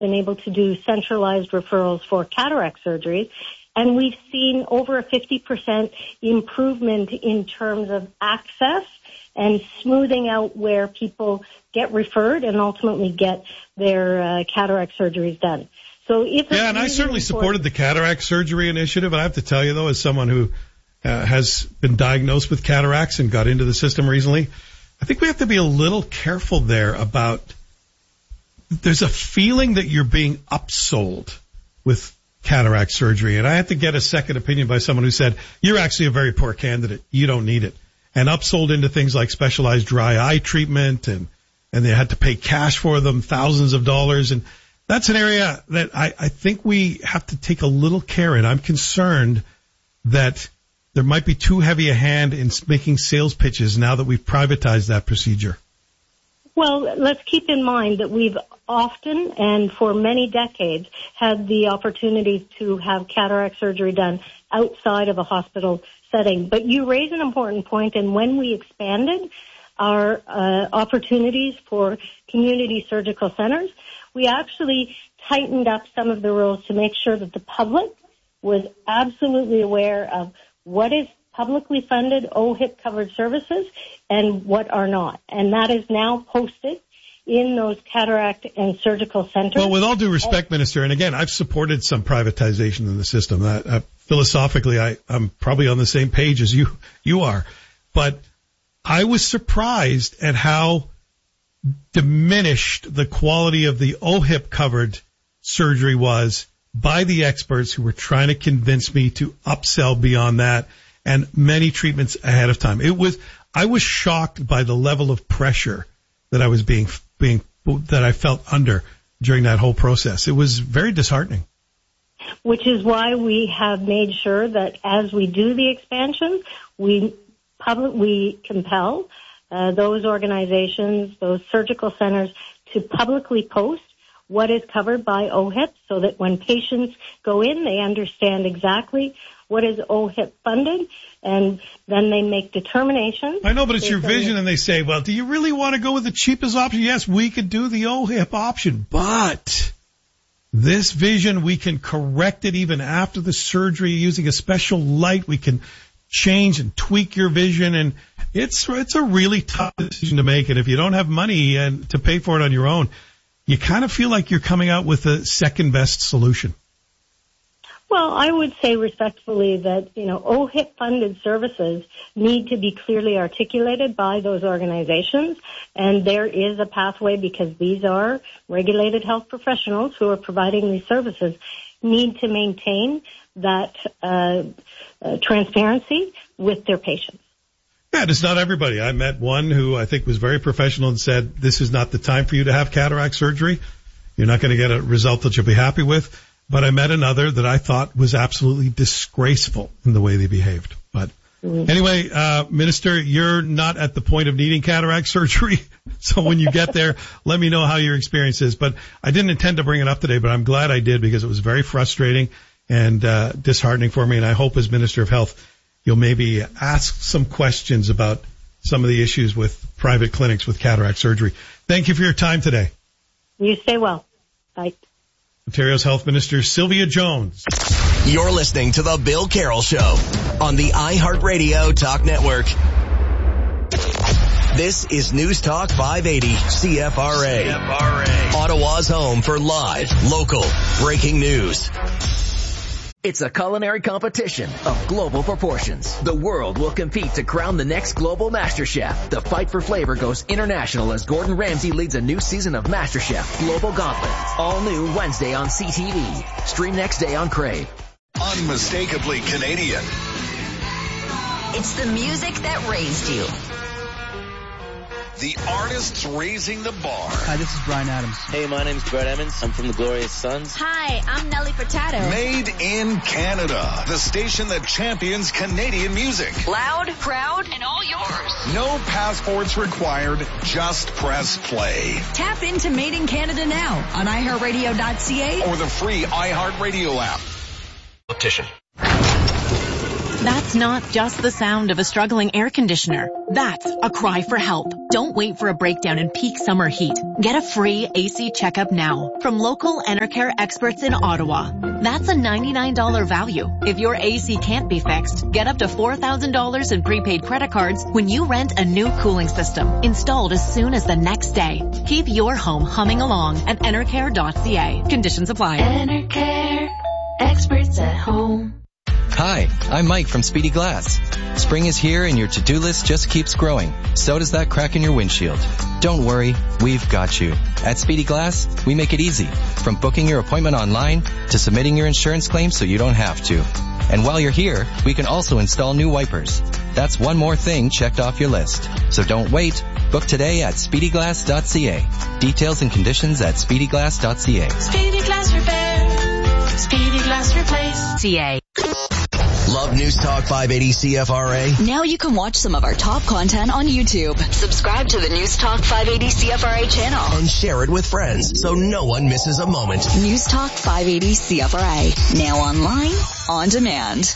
been able to do centralized referrals for cataract surgery. And we've seen over a 50% improvement in terms of access and smoothing out where people get referred and ultimately get their cataract surgeries done. So and I certainly supported the cataract surgery initiative. And I have to tell you, though, as someone who has been diagnosed with cataracts and got into the system recently, I think we have to be a little careful there about there's a feeling that you're being upsold with cataract surgery. And I had to get a second opinion by someone who said, you're actually a very poor candidate. You don't need it. And upsold into things like specialized dry eye treatment, and they had to pay cash for them, thousands of dollars. And that's an area that I think we have to take a little care in. I'm concerned that there might be too heavy a hand in making sales pitches now that we've privatized that procedure. Well, let's keep in mind that we've often and for many decades had the opportunity to have cataract surgery done outside of a hospital setting. But you raise an important point, and when we expanded our opportunities for community surgical centers, we actually tightened up some of the rules to make sure that the public was absolutely aware of what is publicly funded OHIP-covered services and what are not. And that is now posted in those cataract and surgical centers. Well, with all due respect, Minister, and again, I've supported some privatization in the system. Philosophically, I'm probably on the same page as you are. But I was surprised at how diminished the quality of the OHIP-covered surgery was by the experts who were trying to convince me to upsell beyond that, and many treatments ahead of time. I was shocked by the level of pressure that I was that I felt under during that whole process. It was very disheartening. Which is why we have made sure that as we do the expansion, we compel those organizations, those surgical centers, to publicly post what is covered by OHIP so that when patients go in, they understand exactly what is OHIP funded, and then they make determinations. I know, but it's your vision, and they say, well, do you really want to go with the cheapest option? Yes, we could do the OHIP option, but this vision, we can correct it even after the surgery using a special light. We can change and tweak your vision, and it's a really tough decision to make. And if you don't have money and to pay for it on your own, you kind of feel like you're coming out with a second best solution. Well, I would say respectfully that, OHIP-funded services need to be clearly articulated by those organizations, and there is a pathway because these are regulated health professionals who are providing these services, need to maintain that transparency with their patients. Yeah, it's not everybody. I met one who I think was very professional and said, this is not the time for you to have cataract surgery. You're not going to get a result that you'll be happy with. But I met another that I thought was absolutely disgraceful in the way they behaved. But anyway, Minister, you're not at the point of needing cataract surgery. So when you get there, let me know how your experience is. But I didn't intend to bring it up today, but I'm glad I did because it was very frustrating and disheartening for me. And I hope as Minister of Health, you'll maybe ask some questions about some of the issues with private clinics with cataract surgery. Thank you for your time today. You stay well. Bye. Ontario's Health Minister Sylvia Jones. You're listening to The Bill Carroll Show on the iHeartRadio Talk Network. This is News Talk 580 CFRA. Ottawa's home for live, local, breaking news. It's a culinary competition of global proportions. The world will compete to crown the next global MasterChef. The fight for flavor goes international as Gordon Ramsay leads a new season of MasterChef Global Gauntlet. All new Wednesday on CTV. Stream next day on Crave. Unmistakably Canadian. It's the music that raised you. The artists raising the bar. Hi, this is Bryan Adams. Hey, my name's Brett Emmons. I'm from the Glorious Sons. Hi, I'm Nelly Furtado. Made in Canada. The station that champions Canadian music. Loud, proud, and all yours. No passports required. Just press play. Tap into Made in Canada now on iHeartRadio.ca or the free iHeartRadio app. Competition. That's not just the sound of a struggling air conditioner. That's a cry for help. Don't wait for a breakdown in peak summer heat. Get a free AC checkup now from local Enercare experts in Ottawa. That's a $99 value. If your AC can't be fixed, get up to $4,000 in prepaid credit cards when you rent a new cooling system installed as soon as the next day. Keep your home humming along at enercare.ca. Conditions apply. Enercare, experts at home. Hi, I'm Mike from Speedy Glass. Spring is here and your to-do list just keeps growing. So does that crack in your windshield. Don't worry, we've got you. At Speedy Glass, we make it easy. From booking your appointment online to submitting your insurance claim so you don't have to. And while you're here, we can also install new wipers. That's one more thing checked off your list. So don't wait. Book today at speedyglass.ca. Details and conditions at speedyglass.ca. Speedy Glass Repair. Speedy Glass Replace. CA. Love News Talk 580 CFRA? Now you can watch some of our top content on YouTube. Subscribe to the News Talk 580 CFRA channel. And share it with friends so no one misses a moment. News Talk 580 CFRA. Now online, on demand.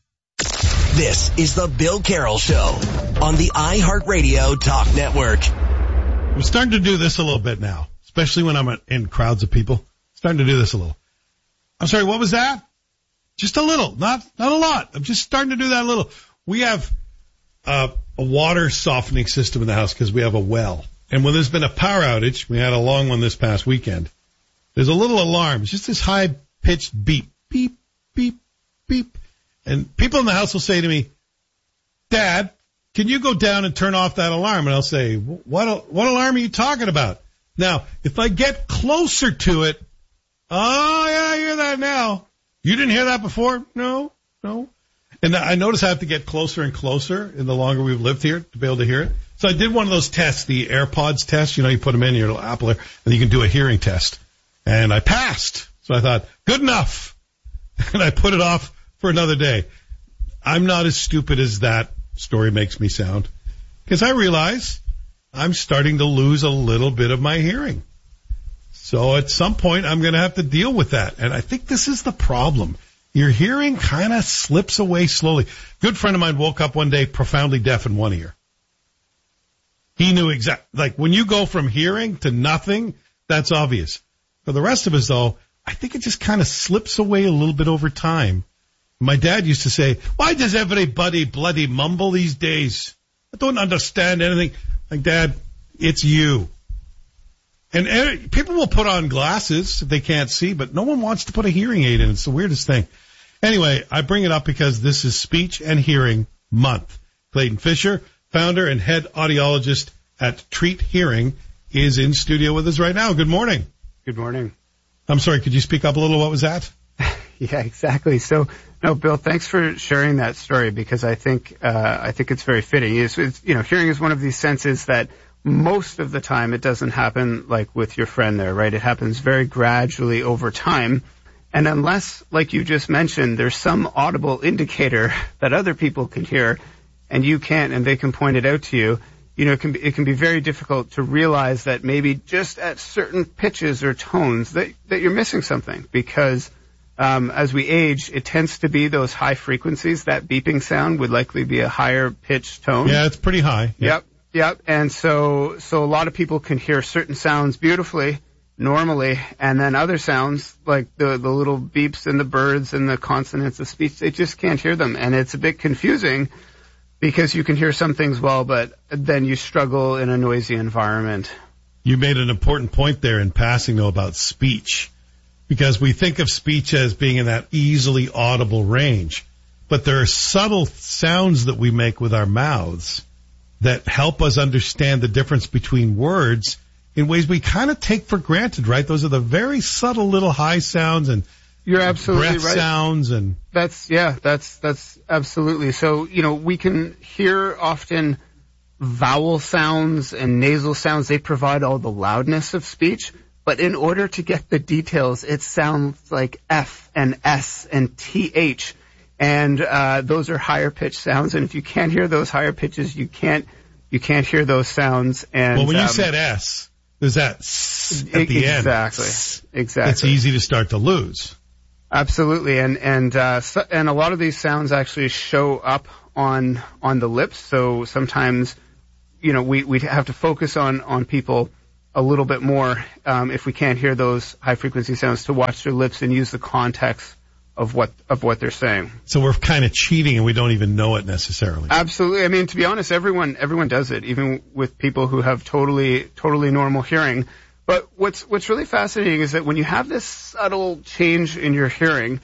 This is the Bill Carroll Show on the iHeartRadio Talk Network. I'm starting to do this a little bit now, especially when I'm in crowds of people. Starting to do this a little. I'm sorry, what was that? Just a little, not a lot. I'm just starting to do that a little. We have a water softening system in the house because we have a well. And when there's been a power outage, we had a long one this past weekend, there's a little alarm. It's just this high-pitched beep, beep, beep, beep. And people in the house will say to me, Dad, can you go down and turn off that alarm? And I'll say, what alarm are you talking about? Now, if I get closer to it, oh, yeah, I hear that now. You didn't hear that before? No. And I notice I have to get closer and closer in the longer we've lived here to be able to hear it. So I did one of those tests, the AirPods test. You know, you put them in your little Apple Air, and you can do a hearing test. And I passed. So I thought, good enough. And I put it off for another day. I'm not as stupid as that story makes me sound, because I realize I'm starting to lose a little bit of my hearing. So at some point, I'm going to have to deal with that. And I think this is the problem. Your hearing kind of slips away slowly. Good friend of mine woke up one day profoundly deaf in one ear. He knew exactly, like when you go from hearing to nothing, that's obvious. For the rest of us, though, I think it just kind of slips away a little bit over time. My dad used to say, why does everybody bloody mumble these days? I don't understand anything. Like, Dad, it's you. And people will put on glasses if they can't see, but no one wants to put a hearing aid in. It's the weirdest thing. Anyway, I bring it up because this is Speech and Hearing Month. Clayton Fisher, founder and head audiologist at Treat Hearing, is in studio with us right now. Good morning. Good morning. I'm sorry, could you speak up a little? What was that? Yeah, exactly. So, no, Bill, thanks for sharing that story, because I think it's very fitting. It's, hearing is one of these senses that most of the time it doesn't happen like with your friend there, right? It happens very gradually over time. And unless, like you just mentioned, there's some audible indicator that other people can hear and you can't, and they can point it out to you, it can be very difficult to realize that maybe just at certain pitches or tones that you're missing something, because as we age, it tends to be those high frequencies. That beeping sound would likely be a higher pitched tone. Yeah, it's pretty high. Yep. And so a lot of people can hear certain sounds beautifully, normally, and then other sounds, like the little beeps and the birds and the consonants of speech, they just can't hear them. And it's a bit confusing, because you can hear some things well, but then you struggle in a noisy environment. You made an important point there in passing, though, about speech, because we think of speech as being in that easily audible range. But there are subtle sounds that we make with our mouths that help us understand the difference between words in ways we kind of take for granted, right? Those are the very subtle little high sounds and you're absolutely breath right. Sounds and that's absolutely. So, we can hear often vowel sounds and nasal sounds. They provide all the loudness of speech, but in order to get the details, it sounds like F and S and TH. And those are higher pitched sounds, and if you can't hear those higher pitches, you can't hear those sounds. And well, when you said S, there's that S at the end. Exactly. It's easy to start to lose. Absolutely, and a lot of these sounds actually show up on the lips. So sometimes, we have to focus on people a little bit more if we can't hear those high frequency sounds, to watch their lips and use the context of what they're saying. So we're kind of cheating, and we don't even know it necessarily. Absolutely. I mean, to be honest, everyone does it, even with people who have totally normal hearing. But what's really fascinating is that when you have this subtle change in your hearing,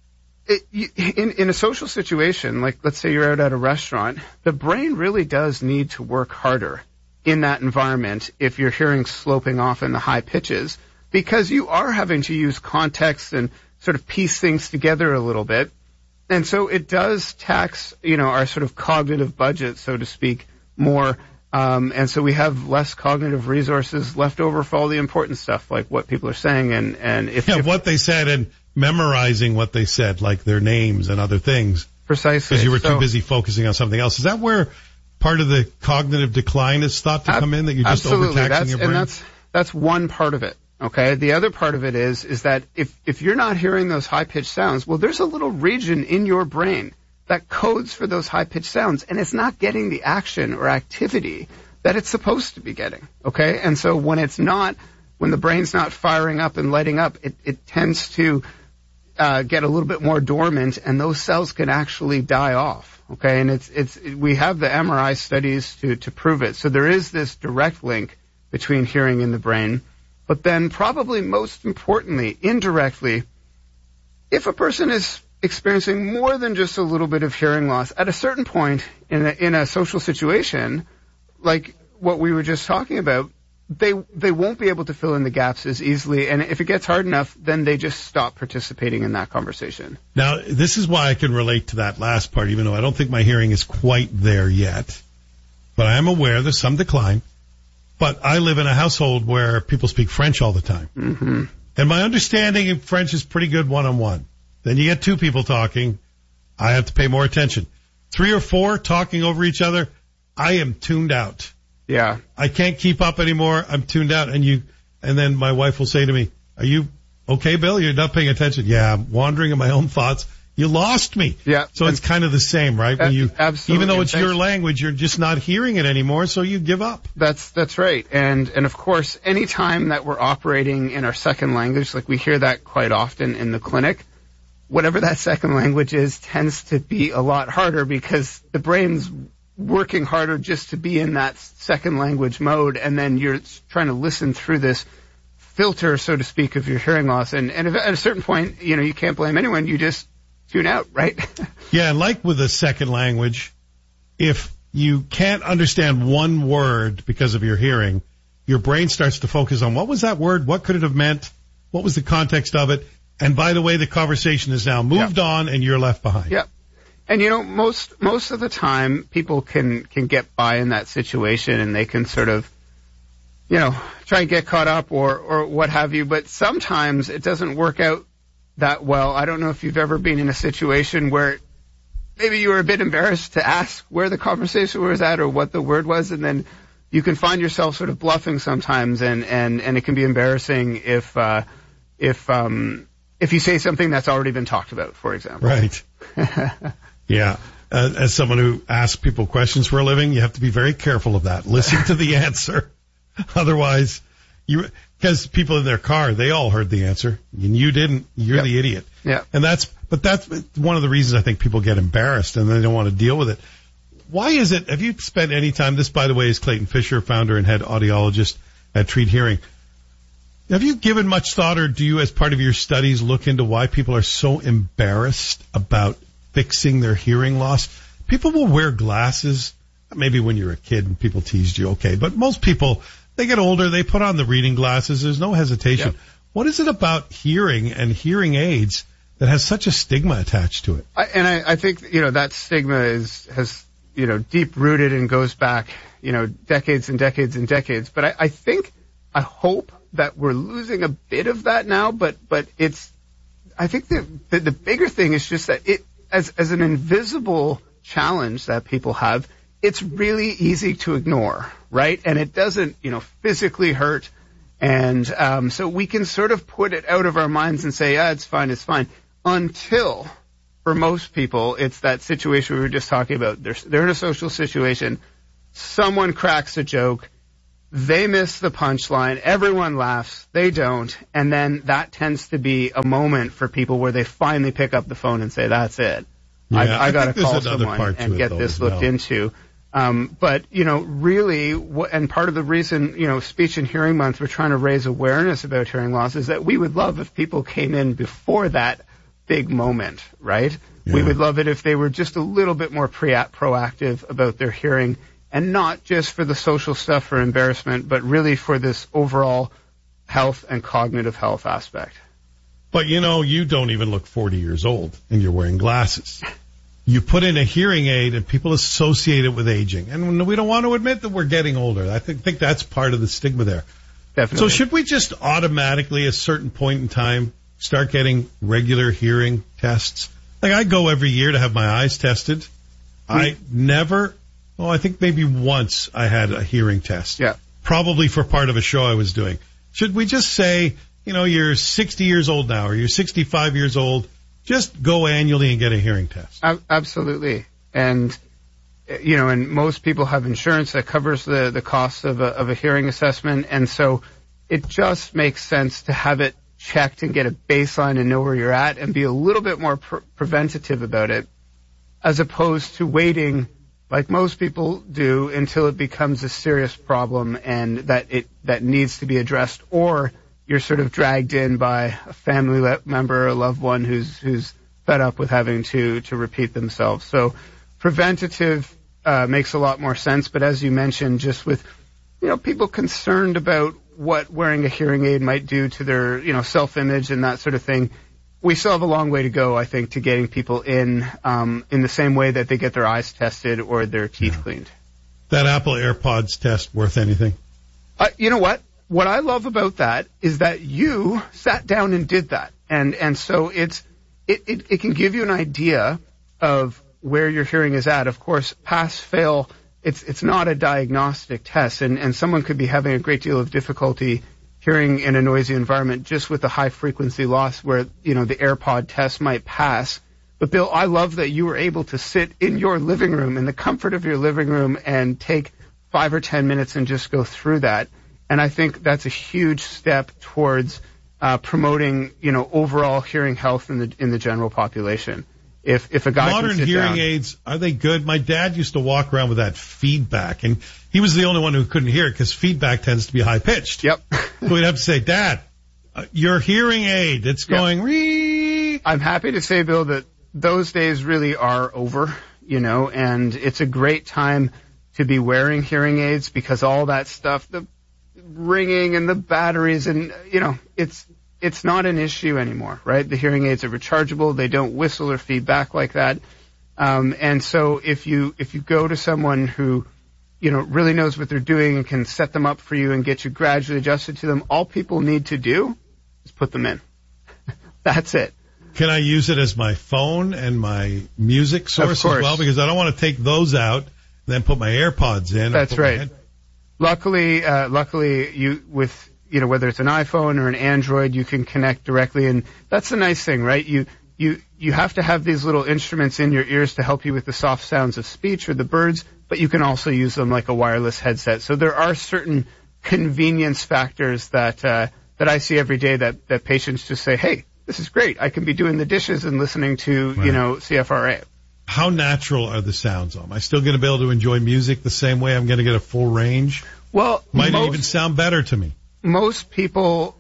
in a social situation, like let's say you're out at a restaurant, the brain really does need to work harder in that environment if your hearing's sloping off in the high pitches, because you are having to use context and sort of piece things together a little bit. And so it does tax, our sort of cognitive budget, so to speak, more. And so we have less cognitive resources left over for all the important stuff, like what people are saying and if what they said, and memorizing what they said, like their names and other things. Precisely. Because you were too busy focusing on something else. Is that where part of the cognitive decline is thought to come in, that you're just overtaxing your brain? And that's one part of it. Okay. The other part of it is that if you're not hearing those high pitched sounds, well, there's a little region in your brain that codes for those high-pitched sounds, and it's not getting the action or activity that it's supposed to be getting, okay? And so when the brain's not firing up and lighting up, it tends to get a little bit more dormant, and those cells can actually die off, okay? And we have the MRI studies to prove it. So there is this direct link between hearing and the brain. But then probably most importantly, indirectly, if a person is experiencing more than just a little bit of hearing loss, at a certain point in a social situation, like what we were just talking about, they won't be able to fill in the gaps as easily, and if it gets hard enough, then they just stop participating in that conversation. Now, this is why I can relate to that last part, even though I don't think my hearing is quite there yet. But I am aware there's some decline. But I live in a household where people speak French all the time. Mm-hmm. And my understanding of French is pretty good one-on-one. Then you get two people talking, I have to pay more attention. 3 or 4 talking over each other, I am tuned out. Yeah. I can't keep up anymore. I'm tuned out. And then my wife will say to me, "Are you okay, Bill? You're not paying attention." "Yeah, I'm wandering in my own thoughts." "You lost me." Yeah. So it's kind of the same, right? When absolutely. Even though it's your language, you're just not hearing it anymore, so you give up. That's right. And of course, any time that we're operating in our second language, like we hear that quite often in the clinic, whatever that second language is tends to be a lot harder because the brain's working harder just to be in that second language mode, and then you're trying to listen through this filter, so to speak, of your hearing loss. And at a certain point, you can't blame anyone. You just tune out, right? Yeah, and like with a second language, if you can't understand one word because of your hearing, your brain starts to focus on what was that word, what could it have meant, what was the context of it, and by the way, the conversation is now moved on and you're left behind. Yeah. And most of the time people can get by in that situation and they can sort of, try and get caught up or what have you, but sometimes it doesn't work out that well. I don't know if you've ever been in a situation where maybe you were a bit embarrassed to ask where the conversation was at or what the word was, and then you can find yourself sort of bluffing sometimes, and it can be embarrassing if you say something that's already been talked about, for example. Right. Yeah. As someone who asks people questions for a living, you have to be very careful of that. Listen to the answer. Otherwise, because people in their car, they all heard the answer and you didn't. You're the idiot. Yeah. And that's one of the reasons I think people get embarrassed and they don't want to deal with it. Why is it? Have you spent any time? This, by the way, is Clayton Fisher, founder and head audiologist at Treat Hearing. Have you given much thought, or do you, as part of your studies, look into why people are so embarrassed about fixing their hearing loss? People will wear glasses, maybe when you're a kid and people teased you, okay, but most people, they get older, they put on the reading glasses, there's no hesitation. Yep. What is it about hearing and hearing aids that has such a stigma attached to it? I think, that stigma has deep rooted and goes back, decades and decades and decades. But I hope that we're losing a bit of that now, but I think the bigger thing is just that it, as an invisible challenge that people have, it's really easy to ignore, right? And it doesn't, physically hurt. And so we can sort of put it out of our minds and say, it's fine. until, for most people, it's that situation we were just talking about. They're in a social situation. Someone cracks a joke. They miss the punchline. Everyone laughs. They don't. And then that tends to be a moment for people where they finally pick up the phone and say, that's it. Yeah, I got to call someone and get this looked into. But, really, and part of the reason, Speech and Hearing Month, we're trying to raise awareness about hearing loss is that we would love if people came in before that big moment, right? Yeah. We would love it if they were just a little bit more proactive about their hearing, and not just for the social stuff or embarrassment, but really for this overall health and cognitive health aspect. But, you don't even look 40 years old, and you're wearing glasses. You put in a hearing aid, and people associate it with aging. And we don't want to admit that we're getting older. I think that's part of the stigma there. Definitely. So should we just automatically, at a certain point in time, start getting regular hearing tests? Like, I go every year to have my eyes tested. I think maybe once I had a hearing test. Yeah. Probably for part of a show I was doing. Should we just say, you're 60 years old now, or you're 65 years old, just go annually and get a hearing test? Absolutely. And, and most people have insurance that covers the cost of a hearing assessment. And so it just makes sense to have it checked and get a baseline and know where you're at and be a little bit more preventative about it, as opposed to waiting, like most people do, until it becomes a serious problem and that needs to be addressed, or you're sort of dragged in by a family member or a loved one who's fed up with having to repeat themselves. So preventative makes a lot more sense. But as you mentioned, just with people concerned about what wearing a hearing aid might do to their self-image and that sort of thing, we still have a long way to go, I think, to getting people in the same way that they get their eyes tested or their teeth cleaned. That Apple AirPods test worth anything? You know what? What I love about that is that you sat down and did that. And so it can give you an idea of where your hearing is at. Of course, pass, fail, it's not a diagnostic test, and someone could be having a great deal of difficulty hearing in a noisy environment just with the high frequency loss where, the AirPod test might pass. But Bill, I love that you were able to sit in your living room, in the comfort of your living room, and take 5 or 10 minutes and just go through that. And I think that's a huge step towards promoting, overall hearing health in the general population. If a guy modern can sit hearing down, aids, are they good? My dad used to walk around with that feedback, and he was the only one who couldn't hear it because feedback tends to be high pitched. Yep. So we'd have to say, Dad, your hearing aid, it's going ree. I'm happy to say, Bill, that those days really are over, and it's a great time to be wearing hearing aids because all that stuff, the ringing and the batteries, and it's not an issue anymore, right? The hearing aids are rechargeable; they don't whistle or feedback like that. And so if you go to someone who really knows what they're doing and can set them up for you and get you gradually adjusted to them, all people need to do is put them in. That's it. Can I use it as my phone and my music source as well? Because I don't want to take those out and then put my AirPods in. That's right. Luckily, you with whether it's an iPhone or an Android, you can connect directly, and that's the nice thing, right? You have to have these little instruments in your ears to help you with the soft sounds of speech or the birds, but you can also use them like a wireless headset. So there are certain convenience factors that I see every day that patients just say, hey, this is great. I can be doing the dishes and listening to, CFRA. How natural are the sounds? Am I still going to be able to enjoy music the same way? I'm going to get a full range? Well, might it even sound better to me? Most people,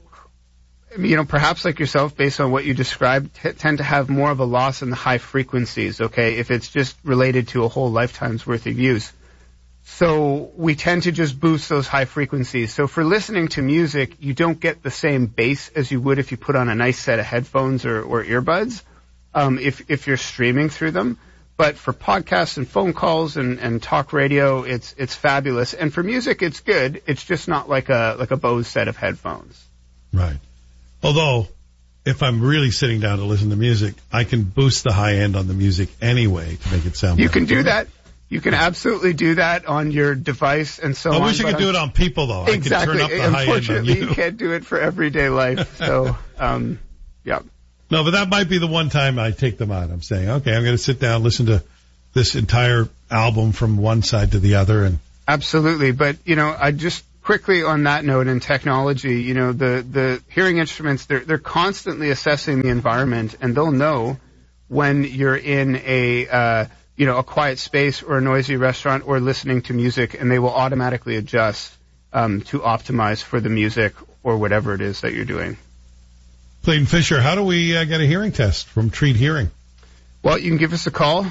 perhaps like yourself, based on what you described, tend to have more of a loss in the high frequencies, okay, if it's just related to a whole lifetime's worth of use. So we tend to just boost those high frequencies. So for listening to music, you don't get the same bass as you would if you put on a nice set of headphones or earbuds, if you're streaming through them. But for podcasts and phone calls and talk radio, it's fabulous. And for music, it's good. It's just not like a Bose set of headphones. Right. Although, if I'm really sitting down to listen to music, I can boost the high end on the music anyway to make it sound better. You can do that. You can absolutely do that on your device and so on. I wish I could do it on people, though. Exactly. I could turn up the high end on Unfortunately, you can't do it for everyday life. So, yeah. No, but that might be the one time I take them out. I'm saying, okay, I'm going to sit down, listen to this entire album from one side to the other. And absolutely. But, I just quickly on that note in technology, the hearing instruments, they're constantly assessing the environment, and they'll know when you're in a quiet space or a noisy restaurant or listening to music, and they will automatically adjust to optimize for the music or whatever it is that you're doing. Clayton Fisher, how do we get a hearing test from Treat Hearing? Well, you can give us a call,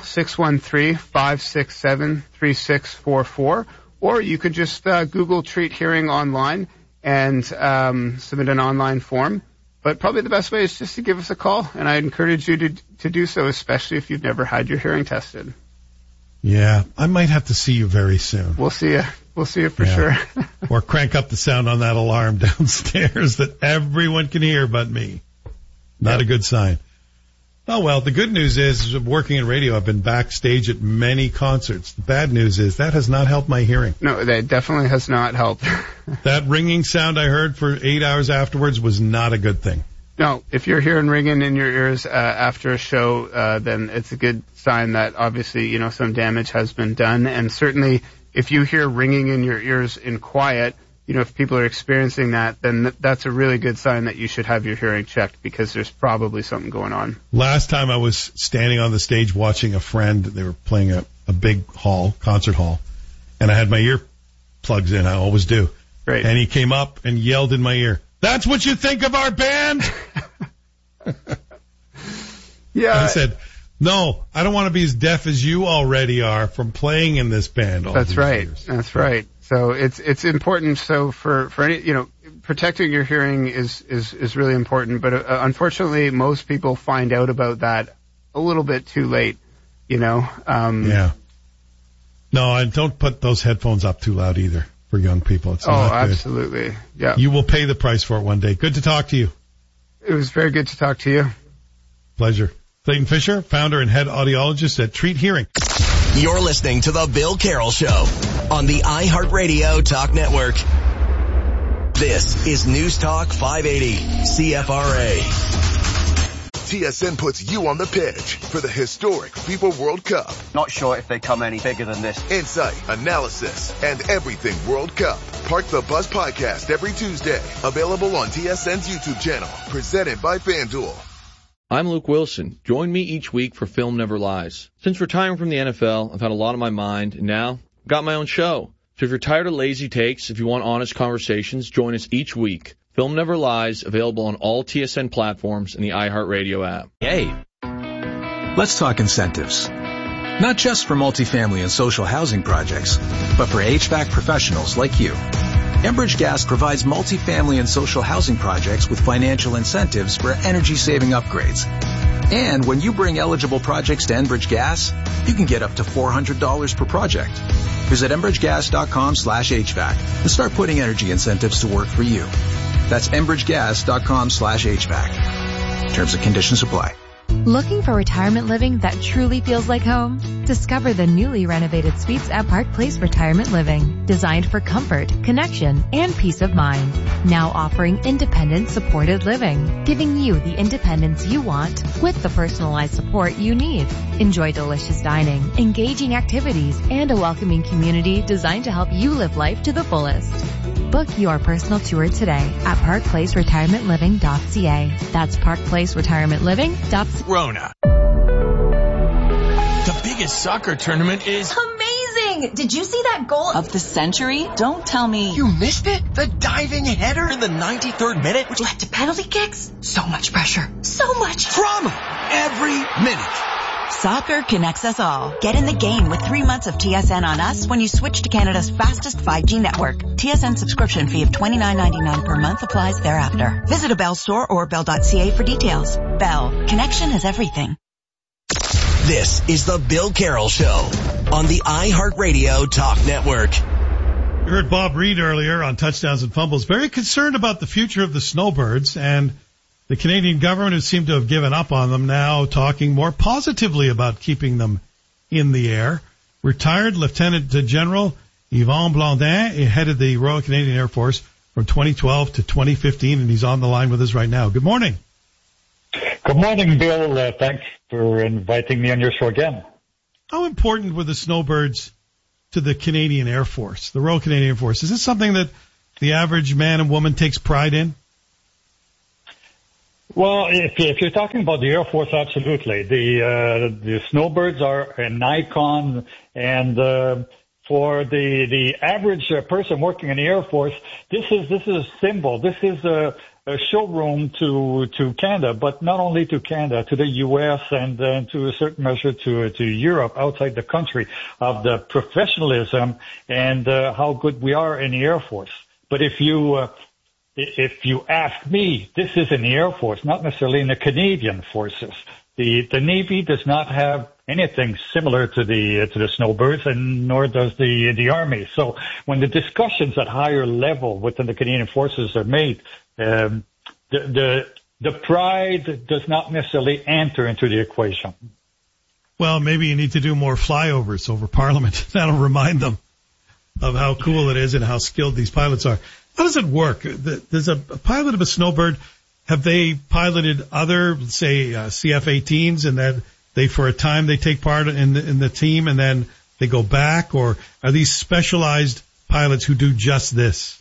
613-567-3644, or you could just Google Treat Hearing online and submit an online form. But probably the best way is just to give us a call, and I encourage you to do so, especially if you've never had your hearing tested. Yeah, I might have to see you very soon. We'll see you. We'll see you for sure. Or crank up the sound on that alarm downstairs that everyone can hear but me. Not a good sign. Oh, well, the good news is, working in radio, I've been backstage at many concerts. The bad news is that has not helped my hearing. No, that definitely has not helped. That ringing sound I heard for 8 hours afterwards was not a good thing. No, if you're hearing ringing in your ears after a show, then it's a good sign that obviously, some damage has been done. And certainly if you hear ringing in your ears in quiet, if people are experiencing that, then that's a really good sign that you should have your hearing checked, because there's probably something going on. Last time I was standing on the stage watching a friend. They were playing a big concert hall, and I had my ear plugs in. I always do. Right. And he came up and yelled in my ear, "That's what you think of our band?" Yeah. I said, "No, I don't want to be as deaf as you already are from playing in this band all these years." That's right. So it's important. So for any, protecting your hearing is really important. But unfortunately, most people find out about that a little bit too late. Yeah. No, and don't put those headphones up too loud either for young people. It's not good. Absolutely. Yeah. You will pay the price for it one day. Good to talk to you. It was very good to talk to you. Pleasure. Clayton Fisher, founder and head audiologist at Treat Hearing. You're listening to The Bill Carroll Show on the iHeartRadio Talk Network. This is News Talk 580 CFRA. TSN puts you on the pitch for the historic FIFA World Cup. Not sure if they come any bigger than this. Insight, analysis, and everything World Cup. Park the Bus podcast every Tuesday. Available on TSN's YouTube channel. Presented by FanDuel. I'm Luke Wilson. Join me each week for Film Never Lies. Since retiring from the NFL, I've had a lot on my mind, and now I've got my own show. So if you're tired of lazy takes, if you want honest conversations, join us each week. Film Never Lies, available on all TSN platforms and the iHeartRadio app. Hey, let's talk incentives. Not just for multifamily and social housing projects, but for HVAC professionals like you. Enbridge Gas provides multifamily and social housing projects with financial incentives for energy-saving upgrades. And when you bring eligible projects to Enbridge Gas, you can get up to $400 per project. Visit enbridgegas.com/HVAC and start putting energy incentives to work for you. That's enbridgegas.com/HVAC. Terms and conditions apply. Looking for retirement living that truly feels like home? Discover the newly renovated suites at Park Place Retirement Living, designed for comfort, connection, and peace of mind. Now offering independent supported living, giving you the independence you want with the personalized support you need. Enjoy delicious dining, engaging activities, and a welcoming community designed to help you live life to the fullest. Book your personal tour today at parkplaceretirementliving.ca. That's parkplaceretirementliving.ca. Rona. The biggest soccer tournament is amazing! Did you see that goal of the century? Don't tell me you missed it? The diving header in the 93rd minute, which led to penalty kicks? So much pressure. So much drama every minute. Soccer connects us all. Get in the game with 3 months of TSN on us when you switch to Canada's fastest 5G network. TSN subscription fee of $29.99 per month applies thereafter. Visit a Bell store or bell.ca for details. Bell. Connection is everything. This is the Bill Carroll Show on the iHeartRadio Talk Network. You heard Bob Reed earlier on Touchdowns and Fumbles, very concerned about the future of the snowbirds, and the Canadian government, who seemed to have given up on them, now talking more positively about keeping them in the air. Retired Lieutenant General Yvon Blondin headed the Royal Canadian Air Force from 2012 to 2015, and he's on the line with us right now. Good morning. Good morning, Bill. Thanks for inviting me on your show again. How important were the snowbirds to the Canadian Air Force, the Royal Canadian Air Force? Is this something that the average man and woman takes pride in? Well, if you're talking about the Air Force, absolutely. The snowbirds are an icon, and for the average person working in the Air Force, this is a symbol. This is a showroom to Canada, but not only to Canada, to the U.S. and to a certain measure to Europe, outside the country, of the professionalism and how good we are in the Air Force. But if you ask me, this is in the Air Force, not necessarily in the Canadian forces. The Navy does not have anything similar to the snowbirds, and nor does the Army. So when the discussions at higher level within the Canadian forces are made, the pride does not necessarily enter into the equation. Well, maybe you need to do more flyovers over Parliament. That'll remind them of how cool it is and how skilled these pilots are. How does it work? There's a pilot of a snowbird. Have they piloted other, say, CF-18s, and that they, for a time, they take part in the team and then they go back? Or are these specialized pilots who do just this?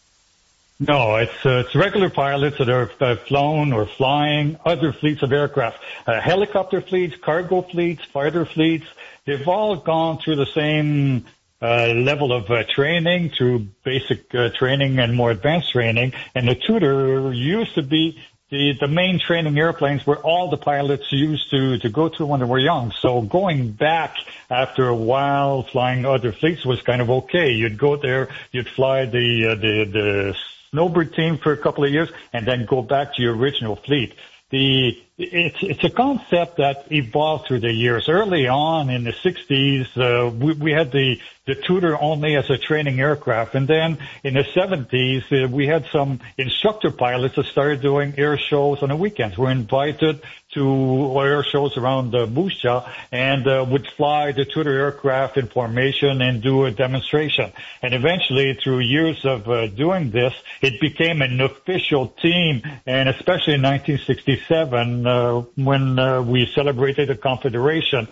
No, it's regular pilots that are flown or flying other fleets of aircraft, helicopter fleets, cargo fleets, fighter fleets. They've all gone through the same level of training, through basic training and more advanced training. And the Tudor used to be the main training airplanes where all the pilots used to go to when they were young. So going back after a while, flying other fleets was kind of okay. You'd go there, you'd fly the snowbird team for a couple of years, and then go back to your original fleet. It's a concept that evolved through the years. Early on in the 60s, we had the Tudor only as a training aircraft. And then in the 70s, we had some instructor pilots that started doing air shows on the weekends. We're invited to air shows around Moose Jaw and would fly the Tudor aircraft in formation and do a demonstration. And eventually, through years of doing this, it became an official team. And especially in 1967, when we celebrated the Confederation,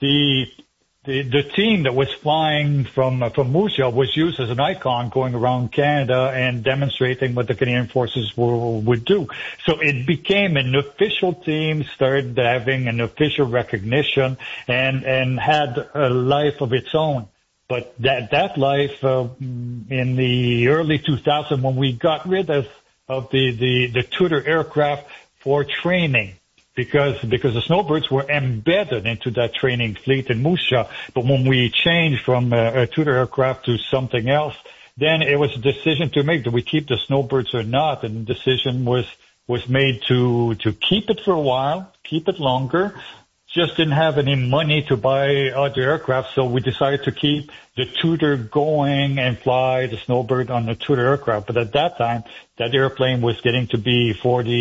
the team that was flying from Moose Jaw was used as an icon going around Canada and demonstrating what the Canadian forces would do. So it became an official team, started having an official recognition, and had a life of its own. But that life, in the early 2000s, when we got rid of the Tudor aircraft for training, because the snowbirds were embedded into that training fleet in Moose Jaw. But when we changed from a Tudor aircraft to something else, then it was a decision to make. Do we keep the snowbirds or not? And the decision was made to keep it for a while, keep it longer. Just didn't have any money to buy other aircraft, so we decided to keep the Tudor going and fly the snowbird on the Tudor aircraft. But at that time, that airplane was getting to be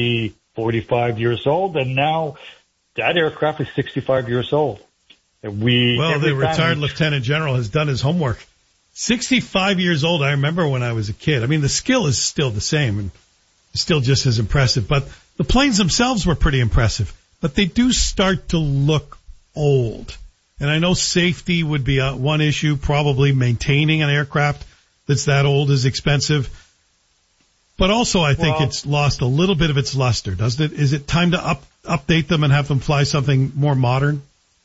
45 years old, and now that aircraft is 65 years old. The retired lieutenant general has done his homework. 65 years old. I remember when I was a kid. I mean, the skill is still the same and still just as impressive, but the planes themselves were pretty impressive, but they do start to look old. And I know safety would be one issue. Probably maintaining an aircraft that's that old is expensive. But also, I think it's lost a little bit of its luster, doesn't it? Is it time to update them and have them fly something more modern?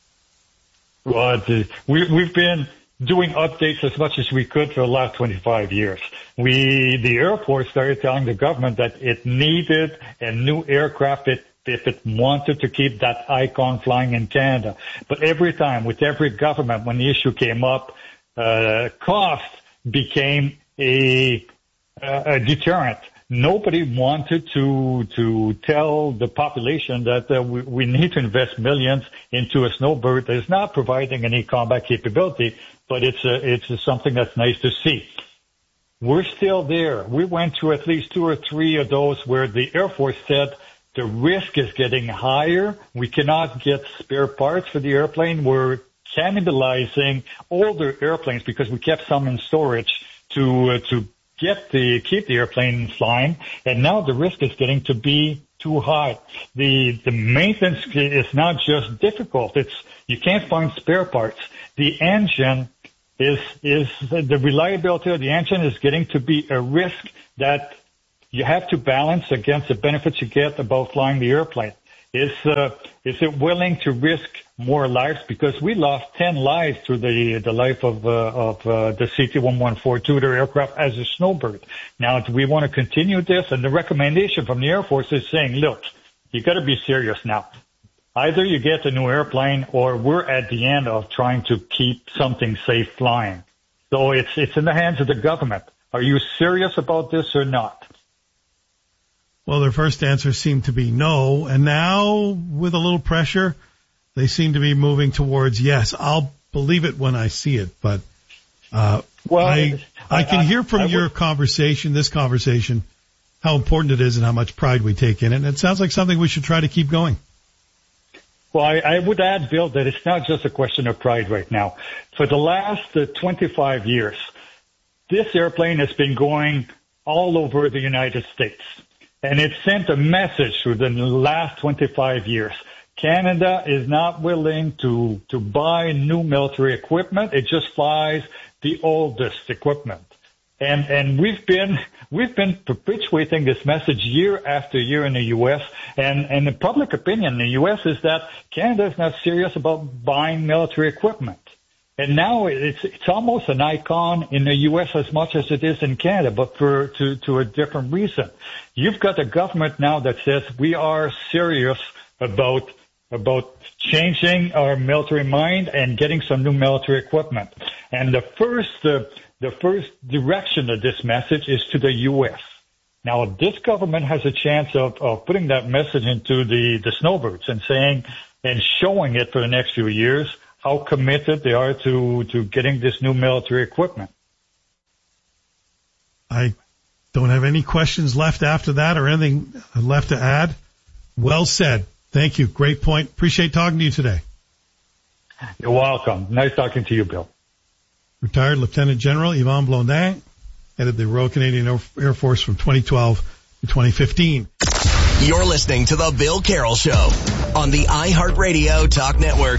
Well, we've been doing updates as much as we could for the last 25 years. The Air Force started telling the government that it needed a new aircraft if it wanted to keep that icon flying in Canada. But every time, with every government, when the issue came up, cost became a deterrent. Nobody wanted to tell the population that we need to invest millions into a snowbird that is not providing any combat capability, but it's something that's nice to see. We're still there. We went through at least 2 or 3 of those where the Air Force said the risk is getting higher. We cannot get spare parts for the airplane. We're cannibalizing older airplanes because we kept some in storage to keep the airplane flying, and now the risk is getting to be too high. The maintenance is not just difficult. You can't find spare parts. The engine is the reliability of the engine is getting to be a risk that you have to balance against the benefits you get about flying the airplane. Is it willing to risk more lives? Because we lost 10 lives through the life of the CT-1142 Tudor aircraft as a snowbird. Now, do we want to continue this? And the recommendation from the Air Force is saying, look, you got to be serious now. Either you get a new airplane or we're at the end of trying to keep something safe flying. So it's in the hands of the government. Are you serious about this or not? Well, their first answer seemed to be no, and now, with a little pressure, they seem to be moving towards yes. I'll believe it when I see it, but I can hear from your conversation, this conversation, how important it is and how much pride we take in it, and it sounds like something we should try to keep going. Well, I would add, Bill, that it's not just a question of pride right now. For the last 25 years, this airplane has been going all over the United States. And it sent a message through the last 25 years. Canada is not willing to buy new military equipment. It just flies the oldest equipment. And we've been perpetuating this message year after year in the U.S. And the public opinion in the U.S. is that Canada is not serious about buying military equipment. And now it's almost an icon in the U.S. as much as it is in Canada, but to a different reason. You've got a government now that says we are serious about changing our military mind and getting some new military equipment. And the first direction of this message is to the U.S. Now, this government has a chance of putting that message into the snowbirds and saying and showing it for the next few years how committed they are to getting this new military equipment. I don't have any questions left after that or anything left to add. Well said. Thank you. Great point. Appreciate talking to you today. You're welcome. Nice talking to you, Bill. Retired Lieutenant General Yvon Blondin headed the Royal Canadian Air Force from 2012 to 2015. You're listening to The Bill Carroll Show on the iHeartRadio Talk Network.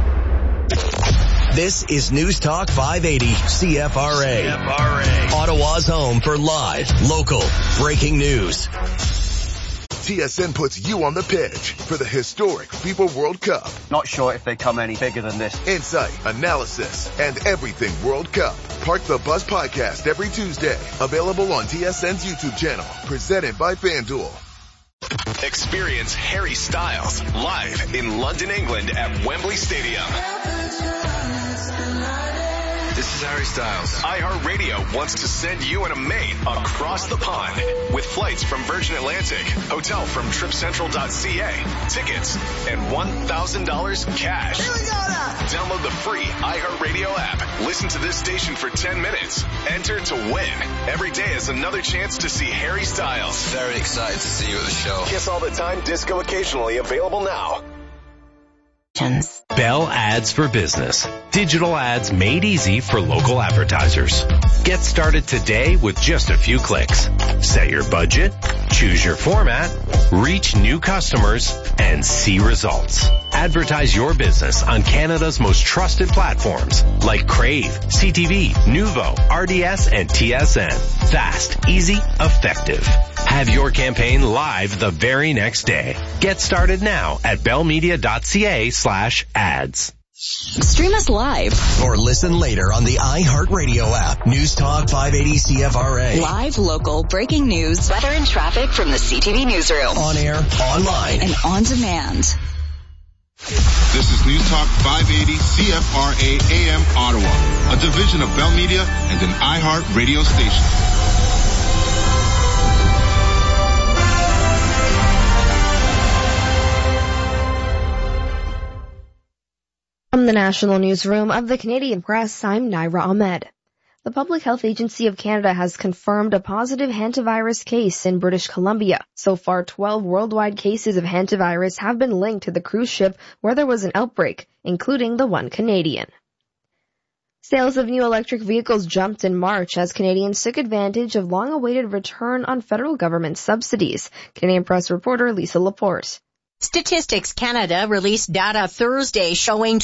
This is News Talk 580 CFRA. Ottawa's home for live, local, breaking news. TSN puts you on the pitch for the historic FIFA World Cup. Not sure if they come any bigger than this. Insight, analysis, and everything World Cup. Park the Buzz podcast every Tuesday. Available on TSN's YouTube channel. Presented by FanDuel. Experience Harry Styles live in London, England at Wembley Stadium. This is Harry Styles. iHeartRadio wants to send you and a mate across the pond with flights from Virgin Atlantic, hotel from TripCentral.ca, tickets, and $1,000 cash. Here we go now. Download the free iHeartRadio app. Listen to this station for 10 minutes. Enter to win. Every day is another chance to see Harry Styles. Very excited to see you at the show. Kiss all the time, disco occasionally, available now. Bell Ads for Business. Digital ads made easy for local advertisers. Get started today with just a few clicks. Set your budget, choose your format, reach new customers, and see results. Advertise your business on Canada's most trusted platforms like Crave, CTV, Nuvo, RDS, and TSN. Fast, easy, effective. Have your campaign live the very next day. Get started now at bellmedia.ca/ads. Stream us live or listen later on the iHeartRadio app. News Talk 580 CFRA. Live, local, breaking news, weather and traffic from the CTV newsroom. On air, online, and on demand. This is News Talk 580 CFRA AM Ottawa, a division of Bell Media and an iHeart radio station. From the National Newsroom of the Canadian Press, I'm Naira Ahmed. The Public Health Agency of Canada has confirmed a positive hantavirus case in British Columbia. So far, 12 worldwide cases of hantavirus have been linked to the cruise ship where there was an outbreak, including the one Canadian. Sales of new electric vehicles jumped in March as Canadians took advantage of long-awaited return on federal government subsidies. Canadian Press reporter Lisa Laporte. Statistics Canada released data Thursday showing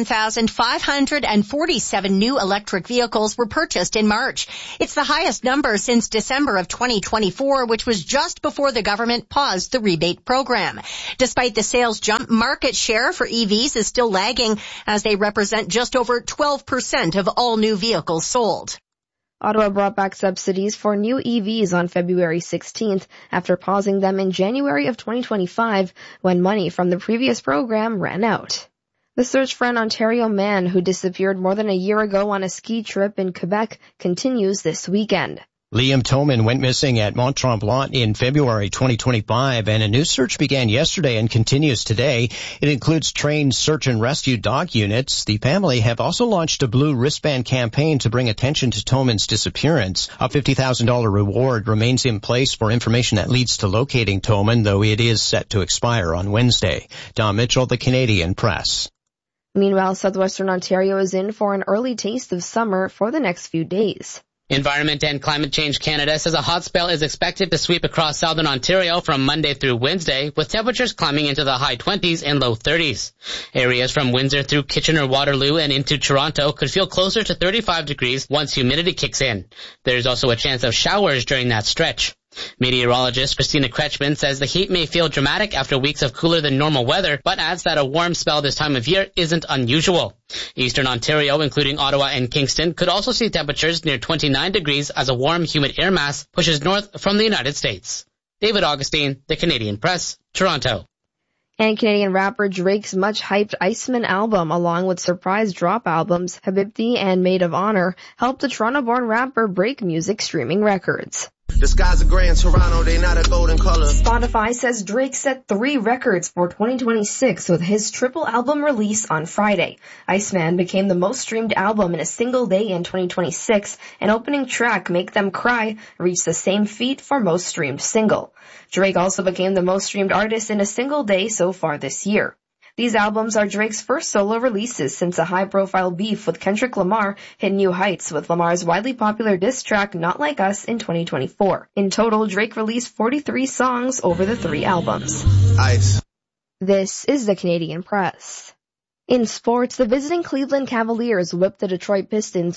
21,547 new electric vehicles were purchased in March. It's the highest number since December of 2024, which was just before the government paused the rebate program. Despite the sales jump, market share for EVs is still lagging as they represent just over 12% of all new vehicles sold. Ottawa brought back subsidies for new EVs on February 16th after pausing them in January of 2025 when money from the previous program ran out. The search for an Ontario man who disappeared more than a year ago on a ski trip in Quebec continues this weekend. Liam Toman went missing at Mont Tremblant in February 2025, and a new search began yesterday and continues today. It includes trained search and rescue dog units. The family have also launched a blue wristband campaign to bring attention to Toman's disappearance. A $50,000 reward remains in place for information that leads to locating Toman, though it is set to expire on Wednesday. Don Mitchell, The Canadian Press. Meanwhile, southwestern Ontario is in for an early taste of summer for the next few days. Environment and Climate Change Canada says a hot spell is expected to sweep across southern Ontario from Monday through Wednesday, with temperatures climbing into the high 20s and low 30s. Areas from Windsor through Kitchener-Waterloo and into Toronto could feel closer to 35 degrees once humidity kicks in. There's also a chance of showers during that stretch. Meteorologist Christina Kretschmann says the heat may feel dramatic after weeks of cooler than normal weather, but adds that a warm spell this time of year isn't unusual. Eastern Ontario, including Ottawa and Kingston, could also see temperatures near 29 degrees as a warm, humid air mass pushes north from the United States. David Augustine, The Canadian Press, Toronto. And Canadian rapper Drake's much-hyped Iceman album, along with surprise drop albums Habibti and Maid of Honor, helped the Toronto-born rapper break music streaming records. The skies are gray in Toronto, they not a golden color. Spotify says Drake set 3 records for 2026 with his triple album release on Friday. Iceman became the most streamed album in a single day in 2026, and opening track Make Them Cry reached the same feat for most streamed single. Drake also became the most streamed artist in a single day so far this year. These albums are Drake's first solo releases since a high-profile beef with Kendrick Lamar hit new heights with Lamar's widely popular diss track Not Like Us in 2024. In total, Drake released 43 songs over the 3 albums. Ice. This is the Canadian Press. In sports, the visiting Cleveland Cavaliers whipped the Detroit Pistons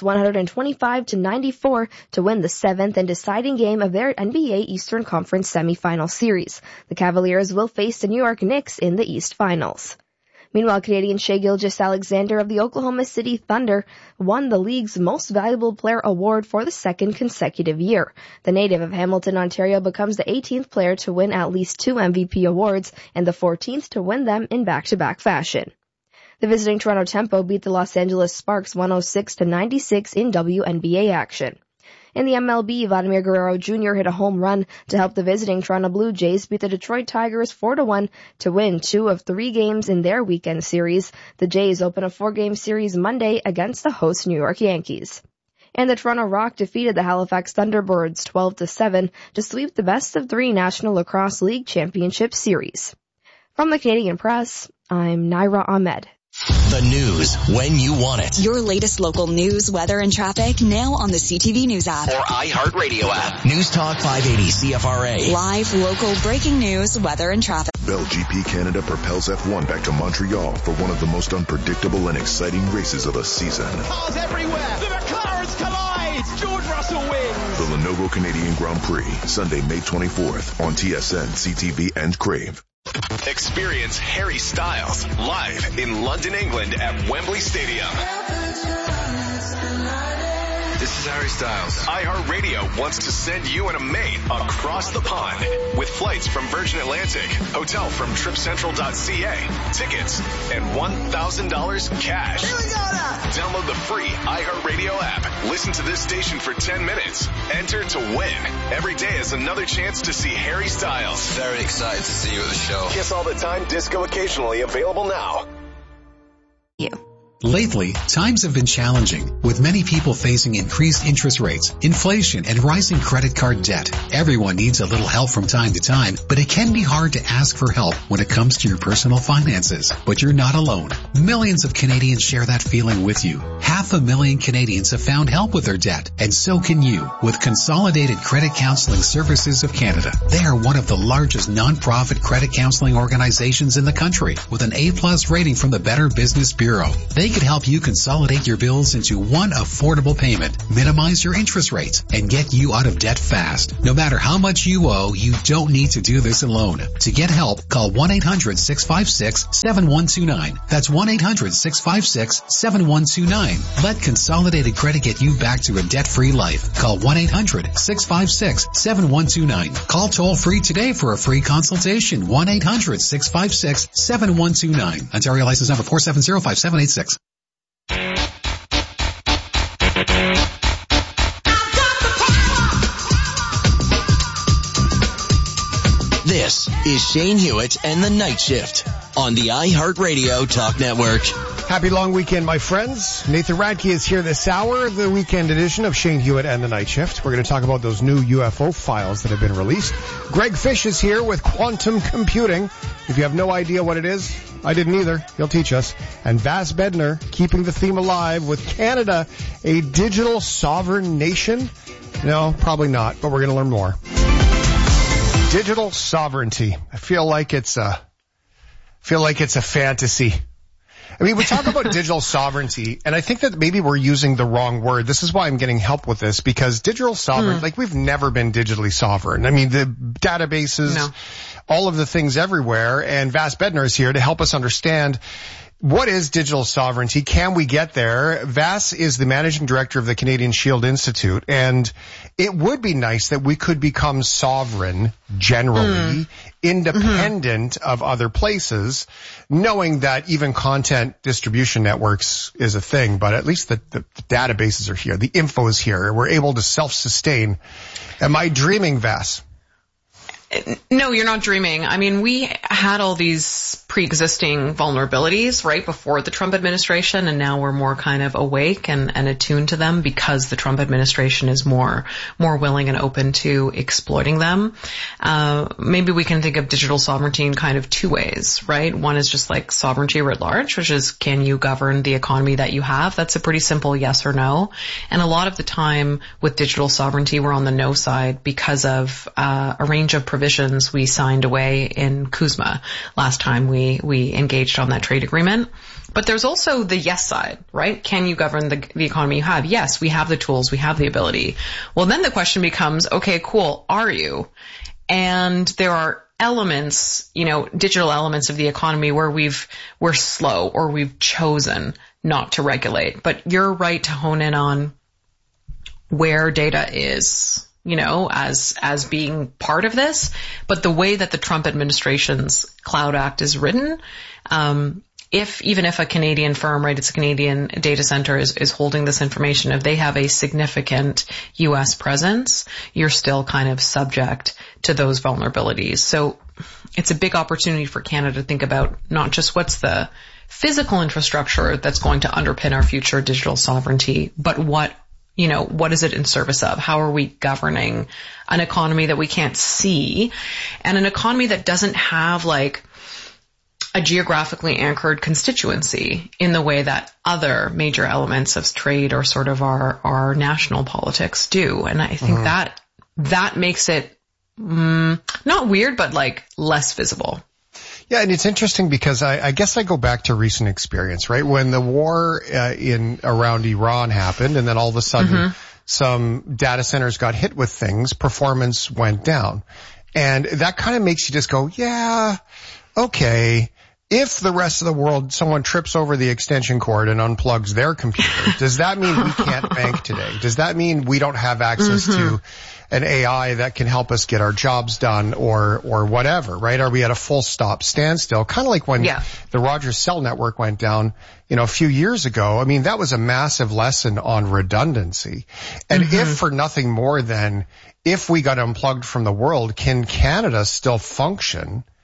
125-94 to win the 7th and deciding game of their NBA Eastern Conference semifinal series. The Cavaliers will face the New York Knicks in the East Finals. Meanwhile, Canadian Shai Gilgeous-Alexander of the Oklahoma City Thunder won the league's Most Valuable Player award for the 2nd consecutive year. The native of Hamilton, Ontario becomes the 18th player to win at least 2 MVP awards and the 14th to win them in back-to-back fashion. The visiting Toronto Tempo beat the Los Angeles Sparks 106-96 in WNBA action. In the MLB, Vladimir Guerrero Jr. hit a home run to help the visiting Toronto Blue Jays beat the Detroit Tigers 4-1 to win 2 of 3 games in their weekend series. The Jays open a 4-game series Monday against the host New York Yankees. And the Toronto Rock defeated the Halifax Thunderbirds 12-7 to sweep the best-of-3 National Lacrosse League Championship Series. From the Canadian Press, I'm Naira Ahmed. The news when you want it. Your latest local news, weather, and traffic now on the CTV News app. Or iHeartRadio app. News Talk 580 CFRA. Live, local, breaking news, weather, and traffic. Bell GP Canada propels F1 back to Montreal for one of the most unpredictable and exciting races of the season. Cars everywhere. The McLarens collide. George Russell wins. The Lenovo Canadian Grand Prix, Sunday, May 24th on TSN, CTV, and Crave. Experience Harry Styles live in London, England at Wembley Stadium. This is Harry Styles. iHeartRadio wants to send you and a mate across the pond with flights from Virgin Atlantic, hotel from TripCentral.ca, tickets, and $1,000 cash. Here we go now. Download the free iHeartRadio app. Listen to this station for 10 minutes. Enter to win. Every day is another chance to see Harry Styles. Very excited to see you at the show. Kiss All the Time, disco occasionally available now. Lately, times have been challenging, with many people facing increased interest rates, inflation, and rising credit card debt. Everyone needs a little help from time to time, but it can be hard to ask for help when it comes to your personal finances. But you're not alone. Millions of Canadians share that feeling with you. 500,000 Canadians have found help with their debt, and so can you with Consolidated Credit Counseling Services of Canada. They are one of the largest non-profit credit counseling organizations in the country, with an A+ rating from the Better Business Bureau. They could help you consolidate your bills into one affordable payment, minimize your interest rates, and get you out of debt fast. No matter how much you owe, you don't need to do this alone. To get help, call 1-800-656-7129. That's 1-800-656-7129. Let Consolidated Credit get you back to a debt-free life. Call 1-800-656-7129. Call toll-free today for a free consultation. 1-800-656-7129. Ontario license number 4705786. This is Shane Hewitt and the Night Shift on the iHeartRadio Talk Network. Happy long weekend, my friends. Nathan Radke is here this hour, the weekend edition of Shane Hewitt and the Night Shift. We're going to talk about those new UFO files that have been released. Greg Fish is here with quantum computing. If you have no idea what it is, I didn't either. He'll teach us. And Vas Bednar keeping the theme alive with Canada, a digital sovereign nation. No, probably not, but we're going to learn more. Digital sovereignty. I feel like it's a fantasy. I mean, we talk about digital sovereignty, and I think that maybe we're using the wrong word. This is why I'm getting help with this, because digital sovereign, like we've never been digitally sovereign. I mean, the databases, all of the things everywhere, and Vas Bednar is here to help us understand what is digital sovereignty. Can we get there? Vas is the managing director of the Canadian Shield Institute, and it would be nice that we could become sovereign, generally, independent of other places, knowing that even content distribution networks is a thing, but at least the databases are here, the info is here, we're able to self-sustain. Am I dreaming, Vas? No, you're not dreaming. I mean, we had all these pre-existing vulnerabilities right before the Trump administration, and now we're more kind of awake and attuned to them because the Trump administration is more willing and open to exploiting them. Maybe we can think of digital sovereignty in kind of two ways, right? One is just like sovereignty writ large, which is, can you govern the economy that you have? That's a pretty simple yes or no. And a lot of the time with digital sovereignty, we're on the no side because of a range of provisions we signed away in CUSMA last time we engaged on that trade agreement. But there's also the yes side, right? Can you govern the economy you have? Yes, we have the tools, we have the ability. Well, then the question becomes, okay, cool, are you? And there are elements, digital elements of the economy where we're slow or we've chosen not to regulate. But you're right to hone in on where data is, as being part of this. But the way that the Trump administration's Cloud Act is written, even if a Canadian firm, right, it's a Canadian data center is holding this information, if they have a significant U.S. presence, you're still kind of subject to those vulnerabilities. So it's a big opportunity for Canada to think about not just what's the physical infrastructure that's going to underpin our future digital sovereignty, but what is it in service of? How are we governing an economy that we can't see, and an economy that doesn't have like a geographically anchored constituency in the way that other major elements of trade or sort of our national politics do? And I think that makes it not weird, but like less visible. Yeah, and it's interesting because I guess I go back to recent experience, right? When the war around Iran happened, and then all of a sudden some data centers got hit with things, performance went down. And that kind of makes you just go, yeah, okay. If the rest of the world, someone trips over the extension cord and unplugs their computer, does that mean we can't bank today? Does that mean we don't have access to an AI that can help us get our jobs done or whatever, right? Are we at a full stop standstill? Kind of like when the Rogers cell network went down, a few years ago. I mean, that was a massive lesson on redundancy. And if for nothing more than if we got unplugged from the world, can Canada still function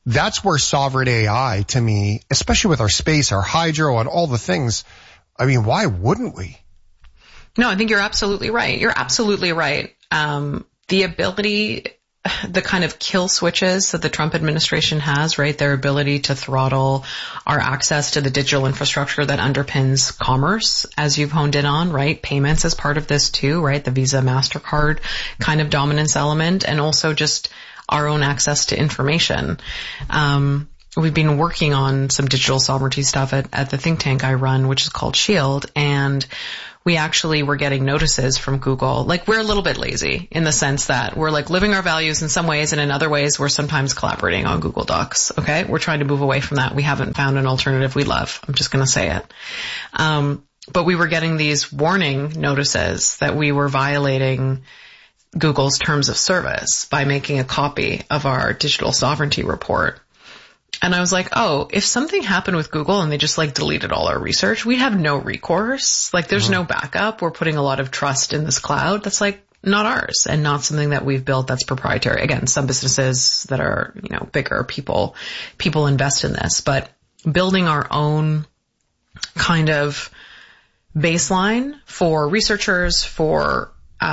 that's where sovereign AI, to me, especially with our space, our hydro, and all the things, I mean, why wouldn't we? No, I think you're absolutely right. You're absolutely right. The ability, the kind of kill switches that the Trump administration has, right? Their ability to throttle our access to the digital infrastructure that underpins commerce, as you've honed in on, right? Payments is part of this too, right? The Visa, MasterCard kind of dominance element, and also just our own access to information. We've been working on some digital sovereignty stuff at the think tank I run, which is called SHIELD, and we actually were getting notices from Google. Like, we're a little bit lazy in the sense that we're like living our values in some ways, and in other ways we're sometimes collaborating on Google Docs. Okay. We're trying to move away from that. We haven't found an alternative we love. I'm just going to say it. But we were getting these warning notices that we were violating Google's terms of service by making a copy of our digital sovereignty report. And I was like, oh, if something happened with Google and they just like deleted all our research, we'd have no recourse. Like, there's no backup. We're putting a lot of trust in this cloud that's like not ours and not something that we've built that's proprietary. Again, some businesses that are, bigger people invest in this, but building our own kind of baseline for researchers, for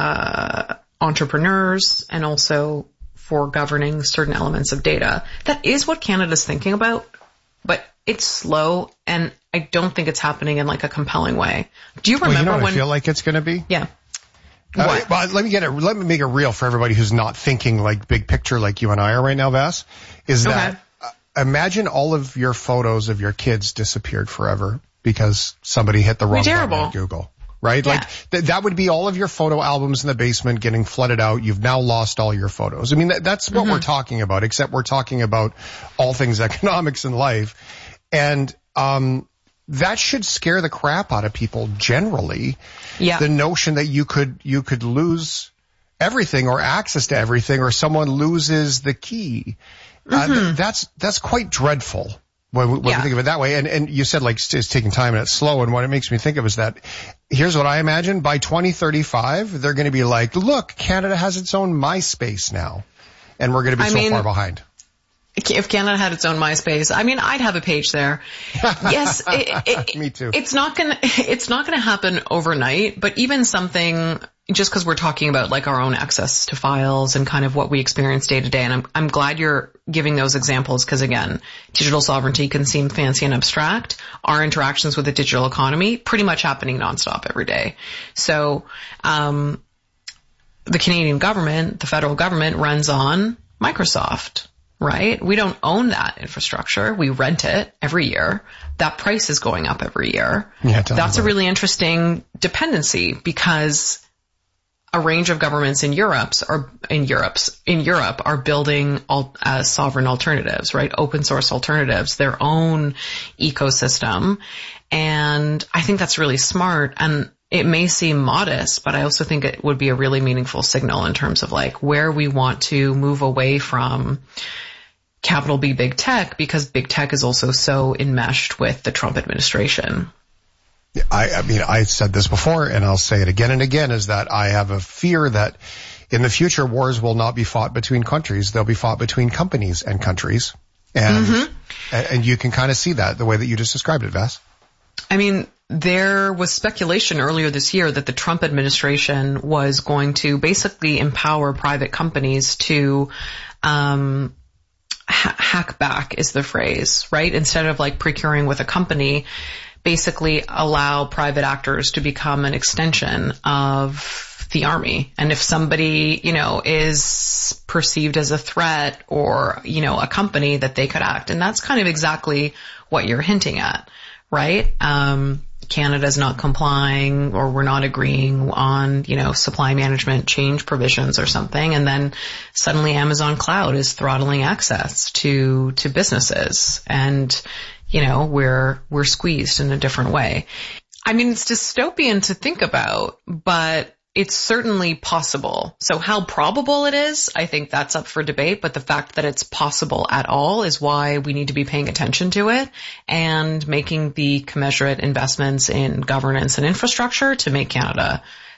entrepreneurs, and also for governing certain elements of data. That is what Canada's thinking about, but it's slow, and I don't think it's happening in like a compelling way. Do you remember when I feel like it's going to be? Yeah. Well, let me make it real for everybody who's not thinking like big picture like you and I are right now, Vass, is that imagine all of your photos of your kids disappeared forever because somebody hit the wrong button on Google. Right? Yeah. Like that would be all of your photo albums in the basement getting flooded out. You've now lost all your photos. I mean, that's what we're talking about, except we're talking about all things economics in life. And, that should scare the crap out of people generally. Yeah. The notion that you could lose everything or access to everything, or someone loses the key. That's quite dreadful. When we think of it that way, and you said like it's taking time and it's slow, and what it makes me think of is that here's what I imagine: by 2035, they're going to be like, look, Canada has its own MySpace now, and we're going to be so far behind. If Canada had its own MySpace, I mean, I'd have a page there. Yes, me too. It's not gonna happen overnight, but even something, just because we're talking about like our own access to files and kind of what we experience day to day, and I'm glad you're giving those examples, because again, digital sovereignty can seem fancy and abstract. Our interactions with the digital economy pretty much happening nonstop every day. So, the Canadian government, the federal government, runs on Microsoft. Right? We don't own that infrastructure. We rent it every year. That price is going up every year. Yeah, that's a really interesting dependency, because a range of governments in Europe are building sovereign alternatives, right? Open source alternatives, their own ecosystem. And I think that's really smart. And it may seem modest, but I also think it would be a really meaningful signal in terms of like where we want to move away from capital B big tech, because big tech is also so enmeshed with the Trump administration. I mean, I said this before, and I'll say it again and again, is that I have a fear that in the future wars will not be fought between countries. They'll be fought between companies and countries. And you can kind of see that the way that you just described it, Vass. I mean, there was speculation earlier this year that the Trump administration was going to basically empower private companies to hack back is the phrase, right? Instead of like procuring with a company, basically allow private actors to become an extension of the army. And if somebody, is perceived as a threat or, a company, that they could act. And that's kind of exactly what you're hinting at, right? Canada's not complying, or we're not agreeing on, supply management change provisions or something. And then suddenly Amazon Cloud is throttling access to businesses, and, we're squeezed in a different way. I mean, it's dystopian to think about, but it's certainly possible. So how probable it is, I think that's up for debate, but the fact that it's possible at all is why we need to be paying attention to it and making the commensurate investments in governance and infrastructure to make Canada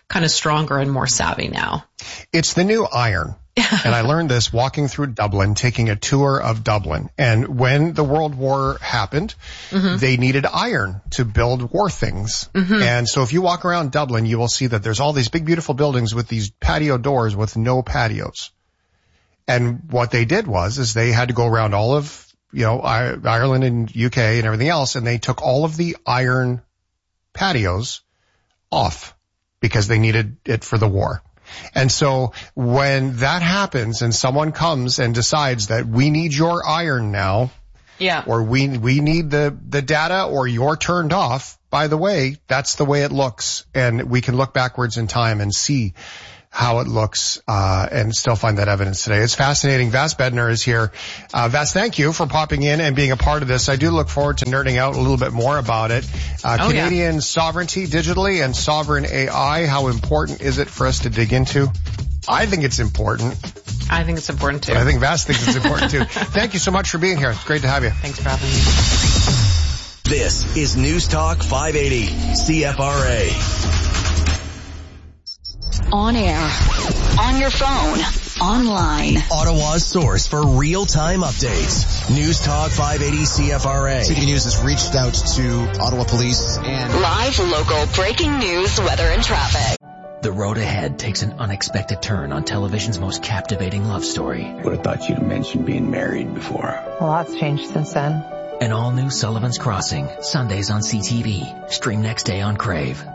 kind of stronger and more savvy now. It's the new iron. And I learned this walking through Dublin, taking a tour of Dublin. And when the World War happened, they needed iron to build war things. And so if you walk around Dublin, you will see that there's all these big, beautiful buildings with these patio doors with no patios. And what they did is they had to go around all of, Ireland and UK and everything else, and they took all of the iron patios off because they needed it for the war. And so when that happens and someone comes and decides that we need your iron now, or we need the data, or you're turned off, by the way, that's the way it looks. And we can look backwards in time and see how it looks, and still find that evidence today. It's fascinating. Vas Bednar is here. Vas, thank you for popping in and being a part of this. I do look forward to nerding out a little bit more about it. Canadian sovereignty digitally and sovereign AI. How important is it for us to dig into? I think it's important. I think it's important too. I think Vas thinks it's important too. Thank you so much for being here. It's great to have you. Thanks for having me. This is News Talk 580 CFRA. On air, on your phone, online. Ottawa's source for real-time updates. News Talk 580 CFRA. City News has reached out to Ottawa Police and live local breaking news, weather, and traffic. The road ahead takes an unexpected turn on television's most captivating love story. Would have thought you'd mentioned being married before. A lot's changed since then. An all-new Sullivan's Crossing, Sundays on CTV. Stream next day on Crave.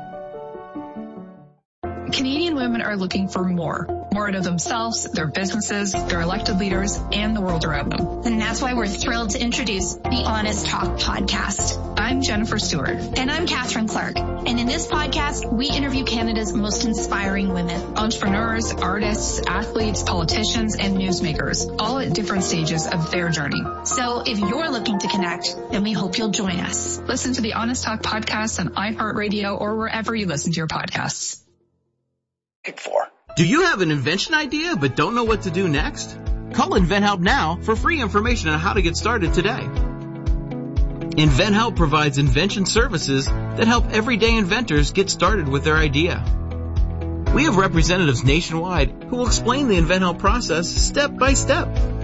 Canadian women are looking for more out of themselves, their businesses, their elected leaders, and the world around them. And that's why we're thrilled to introduce the Honest Talk podcast. I'm Jennifer Stewart. And I'm Catherine Clark. And in this podcast, we interview Canada's most inspiring women. Entrepreneurs, artists, athletes, politicians, and newsmakers, all at different stages of their journey. So if you're looking to connect, then we hope you'll join us. Listen to the Honest Talk podcast on iHeartRadio or wherever you listen to your podcasts. Do you have an invention idea but don't know what to do next? Call InventHelp now for free information on how to get started today. InventHelp provides invention services that help everyday inventors get started with their idea. We have representatives nationwide who will explain the InventHelp process step by step.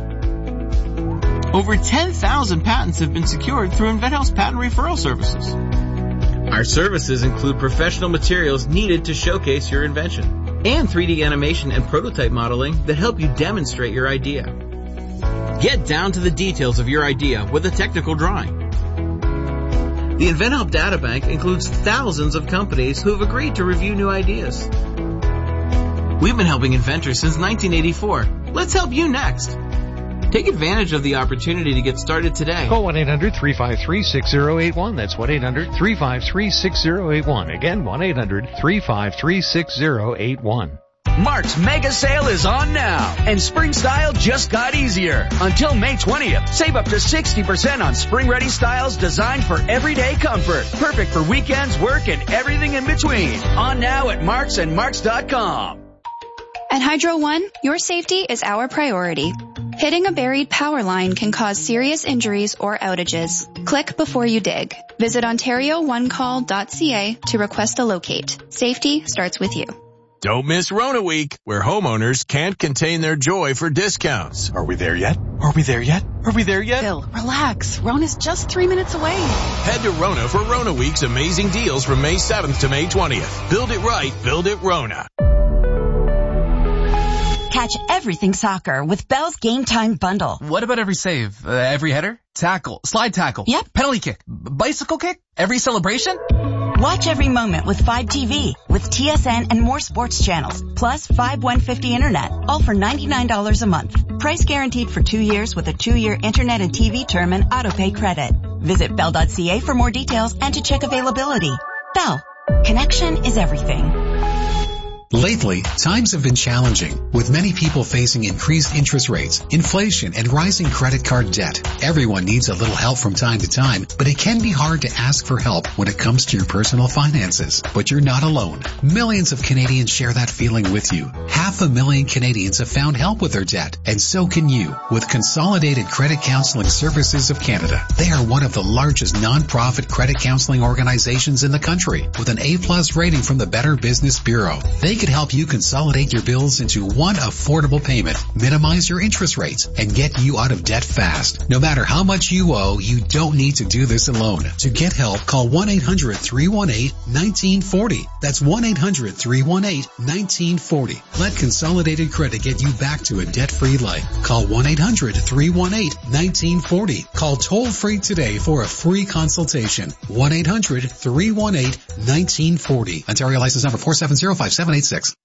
Over 10,000 patents have been secured through InventHelp's patent referral services. Our services include professional materials needed to showcase your invention, and 3D animation and prototype modeling that help you demonstrate your idea. Get down to the details of your idea with a technical drawing. The InventHelp Databank includes thousands of companies who have agreed to review new ideas. We've been helping inventors since 1984. Let's help you next. Take advantage of the opportunity to get started today. Call 1-800-353-6081. That's 1-800-353-6081. Again, 1-800-353-6081. Mark's mega sale is on now, and spring style just got easier. Until May 20th, save up to 60% on spring-ready styles designed for everyday comfort. Perfect for weekends, work, and everything in between. On now at Marks and Marks.com. At Hydro One, your safety is our priority. Hitting a buried power line can cause serious injuries or outages. Click before you dig. Visit OntarioOneCall.ca to request a locate. Safety starts with you. Don't miss Rona Week, where homeowners can't contain their joy for discounts. Are we there yet? Are we there yet? Are we there yet? Bill, relax. Rona's just 3 minutes away. Head to Rona for Rona Week's amazing deals from May 7th to May 20th. Build it right, build it Rona. Catch everything soccer with Bell's Game Time Bundle. What about every save? Every header? Tackle? Slide tackle? Yep. Penalty kick? Bicycle kick? Every celebration? Watch every moment with 5TV with TSN and more sports channels, plus 5150 internet, all for $99 a month. Price guaranteed for 2 years with a 2-year internet and TV term and autopay credit. Visit Bell.ca for more details and to check availability. Bell. Connection is everything. Lately, times have been challenging, with many people facing increased interest rates, inflation, and rising credit card debt. Everyone needs a little help from time to time, but it can be hard to ask for help when it comes to your personal finances. But you're not alone. Millions of Canadians share that feeling with you. 500,000 Canadians have found help with their debt, and so can you with Consolidated Credit Counseling Services of Canada. They are one of the largest non-profit credit counseling organizations in the country, with an A+ rating from the Better Business Bureau. They can help you consolidate your bills into one affordable payment, minimize your interest rates, and get you out of debt fast. No matter how much you owe, you don't need to do this alone. To get help, call 1-800-318-1940. That's 1-800-318-1940. Let Consolidated Credit get you back to a debt-free life. Call 1-800-318-1940. Call toll-free today for a free consultation. 1-800-318-1940. Ontario license number 4705786.